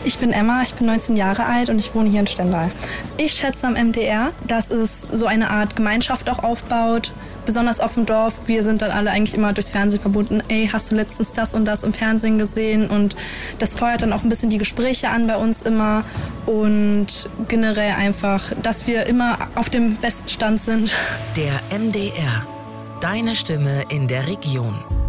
Ich bin Emma, ich bin 19 Jahre alt und ich wohne hier in Stendal. Ich schätze am MDR, dass es so eine Art Gemeinschaft auch aufbaut, besonders auf dem Dorf. Wir sind dann alle eigentlich immer durchs Fernsehen verbunden. Ey, hast du letztens das und das im Fernsehen gesehen? Und das feuert dann auch ein bisschen die Gespräche an bei uns immer. Und generell einfach, dass wir immer auf dem besten Stand sind. Der MDR. Deine Stimme in der Region.